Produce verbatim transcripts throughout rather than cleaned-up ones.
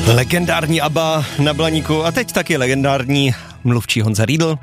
Legendární ABBA na Blaníku a teď taky legendární mluvčí Honza Riedl.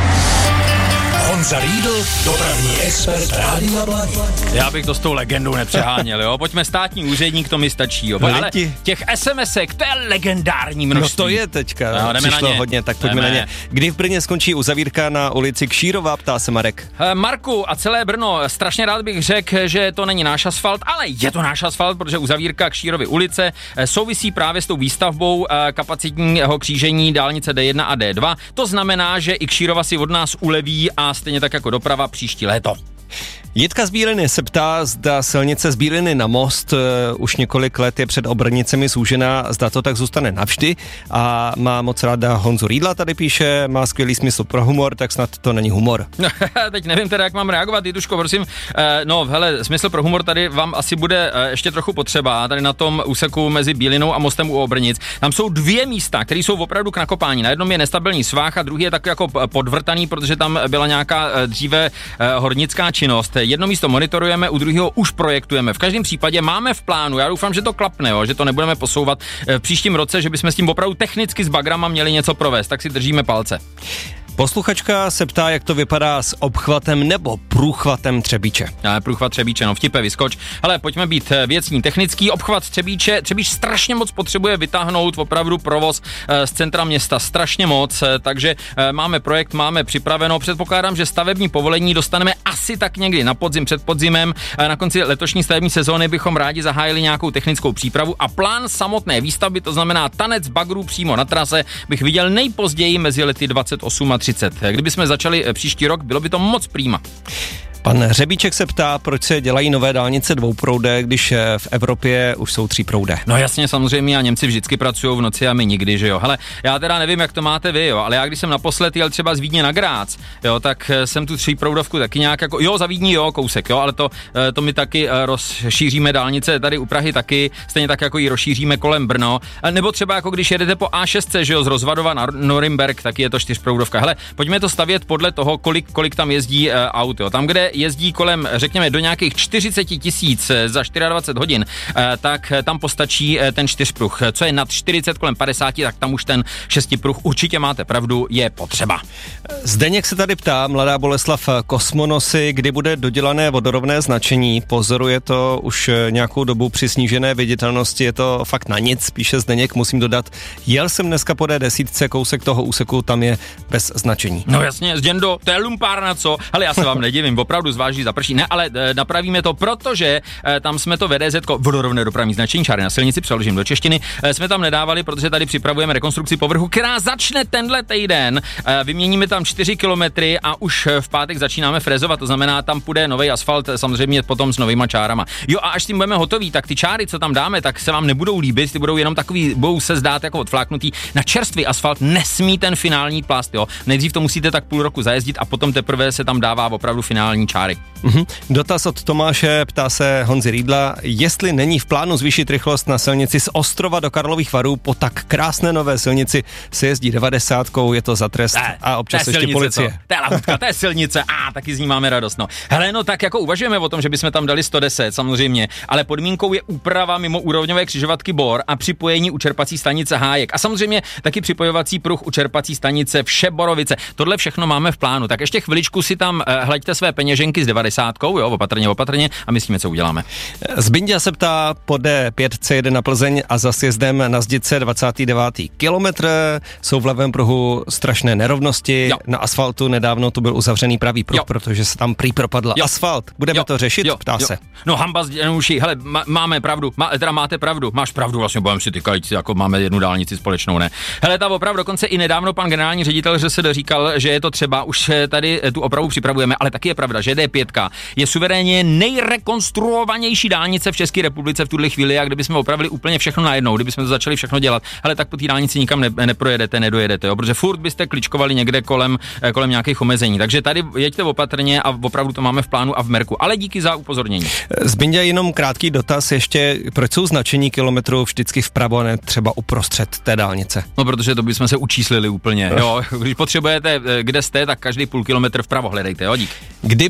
Honza Riedl, dopravní expert Rádia Blaník. Já bych to s tou legendou nepřeháněl, jo. Pojďme, státní úředník, to mi stačí, jo. Ale těch SMSek, to je legendární množství. No to je teďka, no, přišlo hodně, tak pojďme jdeme. na ně. Kdy v Brně skončí uzavírka na ulici Kšírová, ptá se Marek. Marku a celé Brno, strašně rád bych řekl, že to není náš asfalt, ale je to náš asfalt, protože uzavírka Kšírovy ulice souvisí právě s tou výstavbou kapacitního křížení dálnice D jedna a D dva. To znamená, že i Kšírova si od nás uleví a stejně tak jako doprava příští léto. Jitka z Bíliny se ptá, zda silnice z Bíliny na Most uh, už několik let je před Obrnicemi zúžená, zda to tak zůstane navždy a má moc ráda Honzu Riedla, tady píše, má skvělý smysl pro humor, tak snad to není humor. Teď nevím teda, jak mám reagovat, Jituško, prosím. Eh, no, hele, smysl pro humor tady vám asi bude eh, ještě trochu potřeba, tady na tom úseku mezi Bílinou a Mostem u Obrnic. Tam jsou dvě místa, které jsou opravdu k nakopání. Na jednom je nestabilní svah a druhý je tak jako podvrtaný, protože tam byla nějaká eh, dříve eh, hornická činnost. Jedno místo monitorujeme, u druhého už projektujeme. V každém případě máme v plánu, já doufám, že to klapne, jo, že to nebudeme posouvat v příštím roce, že bychom s tím opravdu technicky s bagrama měli něco provést, tak si držíme palce. Posluchačka se ptá, jak to vypadá s obchvatem nebo průchvatem Třebíče. A, průchvat Třebíče, no vtipe, vyskoč. Ale pojďme být věcní, technický. Obchvat Třebíče, Třebíč strašně moc potřebuje vytáhnout opravdu provoz z centra města, strašně moc, takže máme projekt, máme připraveno. Předpokládám, že stavební povolení dostaneme asi tak někdy na podzim, před podzimem. Na konci letošní stavební sezóny bychom rádi zahájili nějakou technickou přípravu a plán samotné výstavby, to znamená tanec bagrů přímo na trase, bych viděl nejpozději mezi lety dvacet osm a třicet. Kdybychom začali příští rok, bylo by to moc prýma. Pan Hřebíček se ptá, proč se dělají nové dálnice dvouproudé, když v Evropě už jsou tříproudé. No jasně, samozřejmě, a Němci vždycky pracují v noci a my nikdy, že jo. Hele, já teda nevím, jak to máte vy, jo, ale já když jsem naposled jel třeba z Vídně na Grác, jo, tak jsem tu tříproudovku taky nějak jako, jo, za Vídní, jo, kousek, jo, ale to, to my taky rozšíříme dálnice tady u Prahy taky, stejně tak jako ji rozšíříme kolem Brno, nebo třeba jako když jedete po A šest, že jo, z Rozvadova na Norimberk, taky je to čtyřproudovka. Hele, pojďme to stavět podle toho, kolik, kolik tam jezdí uh, aut, jo. Tam, kde jezdí kolem, řekněme, do nějakých čtyřicet tisíc za dvacet čtyři hodin, tak tam postačí ten čtyřpruh. Co je nad čtyřicet, kolem padesát, tak tam už ten šestipruh, určitě máte pravdu, je potřeba. Zdeněk se tady ptá, Mladá Boleslav, Kosmonosy, kdy bude dodělané vodorovné značení. Pozoruje to už nějakou dobu při snížené viditelnosti, je to fakt na nic, píše Zdeněk, musím dodat. Jel jsem dneska po D deset, kousek toho úseku, tam je bez značení. No jasně, Zděndo, to je lumpárna, co? Ale já se vám nedivím, opravdu zváží zaprší. Ne, ale e, napravíme to, protože e, tam jsme to V D Z, vodorovné dopravní značení, čáry na silnici, přeložím do češtiny, e, jsme tam nedávali, protože tady připravujeme rekonstrukci povrchu, která začne tenhle týden. E, vyměníme tam čtyři kilometry a už v pátek začínáme frezovat, to znamená, tam půjde nový asfalt, samozřejmě potom s novýma čárama. Jo, a až s tím budeme hotoví, tak ty čáry, co tam dáme, tak se vám nebudou líbit, ty budou jenom takový, budou se zdát jako odfláknutý. Na čerstvý asfalt nesmí ten finální plast, jo. Nejdřív to musíte tak půl roku zajezdit a potom teprve se tam dává opravdu finální čáry. Mm-hmm. Dotaz od Tomáše, ptá se Honzy Riedla, jestli není v plánu zvýšit rychlost na silnici z Ostrova do Karlových Varů, po tak krásné nové silnici se jezdí devadesátkou, je to za trest ne, a občas ještě silnice, policie. To, to je lahutka, to je silnice, a taky z ní máme radost. No. Hele, no tak jako uvažujeme o tom, že bychom tam dali sto deset, samozřejmě, ale podmínkou je úprava mimo úrovňové křižovatky Bor a připojení u čerpací stanice Hájek. A samozřejmě taky připojovací pruh u čerpací stanice Všeborovice. Tohle všechno máme v plánu. Tak ještě chviličku si tam uh, hleďte své peněženky s devadesátkou, jo, opatrně, opatrně a myslíme, co uděláme. Zbindia se ptá po D pět C jede na Plzeň a za sjezdem na Zdice dvacátý devátý kilometr. Jsou v levém pruhu strašné nerovnosti. Jo. Na asfaltu nedávno tu byl uzavřený pravý pruh, jo. protože se tam prý propadl jo. asfalt. Budeme jo. to řešit? Jo. Ptá jo. se. No hamba zděnuší, hele, má, máme pravdu, má, teda máte pravdu, máš pravdu, vlastně budeme si tykajíc, jako máme jednu dálnici společnou, ne. Hele, ta opravdu dokonce i nedávno pan generální ředitel, že se doříkal, že je to třeba, už tady tu opravu připravujeme, ale taky je pravda, že D pět je suverénně nejrekonstruovanější dálnice v České republice v tuhle chvíli, a kdybychom opravili úplně všechno najednou, kdybychom to začali všechno dělat, ale tak po té dálnici nikam ne, neprojedete, nedojedete, jo, protože furt byste kličkovali někde kolem, kolem nějakých omezení. Takže tady jeďte opatrně a opravdu to máme v plánu a v merku. Ale díky za upozornění. Zbinďa, jenom krátký dotaz ještě, proč jsou značení kilometrů vždycky vpravo, ne třeba uprostřed té dálnice? No, protože to bychom se učíslili úplně. Jo, když potřebujete, kde jste, tak každý půl kilometr vpravo hledejte, jo, dík. Kdy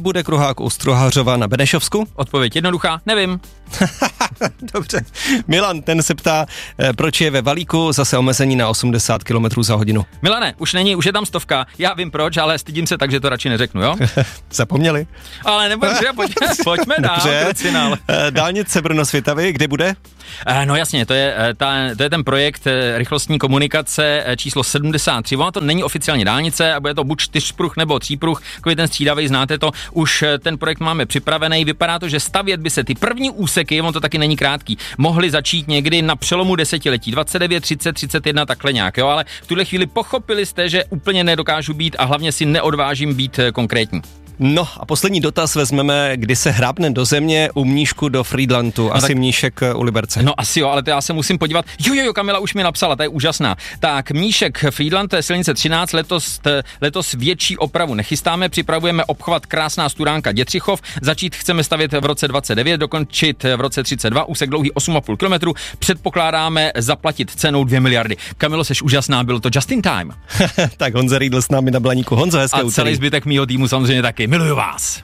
bude kruhák u Struhařova na Benešovsku? Odpověď jednoduchá, nevím. Dobře. Milan, ten se ptá, proč je ve Valíku zase omezení na osmdesát kilometrů za hodinu. Milane, už není, už je tam stovka. Já vím proč, ale stydím se tak, že to radši neřeknu, jo? Zapomněli. Ale nebo že, pojďme, pojďme dál. Dobře. Dálnice Brno-Svitavy, kde bude? No jasně, to je, ta, to je ten projekt rychlostní komunikace číslo sedmdesát tři. Ono to není oficiálně dálnice a bude to buď čtyřpruh nebo třípruh, takový ten střídavý, znáte to. Už ten projekt máme připravený. Vypadá to, že stavět by se ty první úseky, on to taky není krátký, mohly začít někdy na přelomu desetiletí, dvacet devět, třicet, třicet jedna, takhle nějak, jo, ale v tuhle chvíli pochopili jste, že úplně nedokážu být a hlavně si neodvážím být konkrétní. No a poslední dotaz vezmeme, kdy se hrábne do země u Mníšku do Friedlandu, asi no tak, Mníšek u Liberce. No asi jo, ale to já se musím podívat. Jo, jo, jo, Kamila už mi napsala, ta je úžasná. Tak Mníšek Friedland, to je silnice třináct, letos, t, letos větší opravu nechystáme, připravujeme obchvat Krásná Studánka Dětřichov, začít chceme stavět v roce dvacet devět, dokončit v roce třicet dva, úsek dlouhý osm a půl kilometru, předpokládáme zaplatit cenou dvě miliardy. Kamilo, seš úžasná, bylo to just in time. Tak Honza Riedl s námi na Blaníku. Honzo, hezké úterý. A celý zbytek mýho týmu samozřejmě taky. Miluju vás.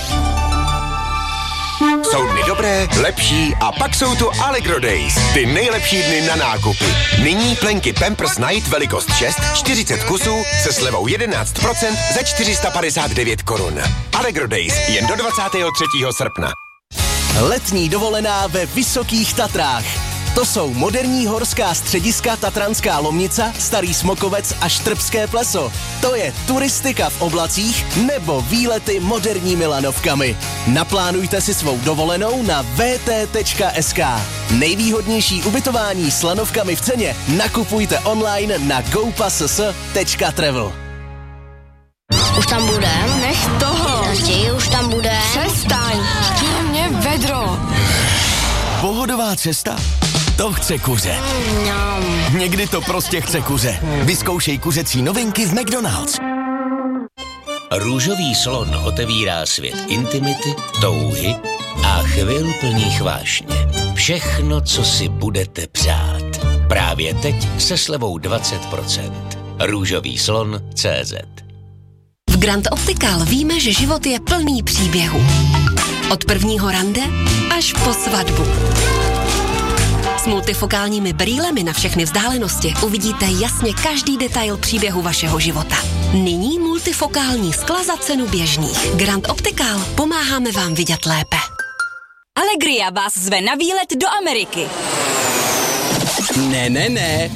Jsou dny dobré, lepší a pak jsou tu Allegro Days. Ty nejlepší dny na nákupy. Nyní plenky Pampers Night velikost šest, čtyřicet kusů se slevou jedenáct procent za čtyři sta padesát devět korun. Allegro Days jen do dvacátého třetího srpna. Letní dovolená ve Vysokých Tatrách. To jsou moderní horská střediska Tatranská Lomnica, Starý Smokovec a Štrbské pleso. To je turistika v oblacích nebo výlety moderními lanovkami. Naplánujte si svou dovolenou na w t tečka s k. Nejvýhodnější ubytování s lanovkami v ceně nakupujte online na go pass tečka travel. Už tam budem? Nech toho. Ještě už tam bude. Přestaň. Chtěje mě vedro. Pohodová cesta? To chce kuře. Mm, Někdy to prostě chce kuře. Vyzkoušej kuřecí novinky v McDonald's. Růžový slon otevírá svět intimity, touhy a chvil plných vášně. Všechno, co si budete přát. Právě teď se slevou dvacet procent. Růžový slon tečka cé zet. V Grand Optical víme, že život je plný příběhů. Od prvního rande až po svatbu. S multifokálními brýlemi na všechny vzdálenosti uvidíte jasně každý detail příběhu vašeho života. Nyní multifokální skla za cenu běžných. Grand Optical, pomáháme vám vidět lépe. Allegria vás zve na výlet do Ameriky. Ne, ne, ne.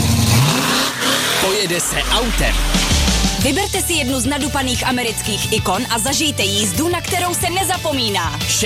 Pojede se autem. Vyberte si jednu z nadupaných amerických ikon a zažijte jízdu, na kterou se nezapomíná.